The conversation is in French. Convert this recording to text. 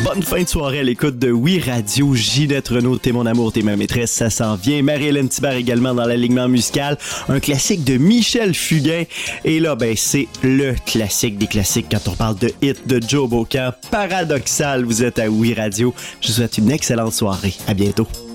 Bonne fin de soirée à l'écoute de Oui Radio. Ginette Renaud, T'es mon amour, t'es ma maîtresse, ça s'en vient. Marie-Hélène Thibert également dans l'alignement musical. Un classique de Michel Fugain. Et là, c'est le classique des classiques quand on parle de hit de Joe Bocan. Paradoxal, vous êtes à Oui Radio. Je vous souhaite une excellente soirée. À bientôt.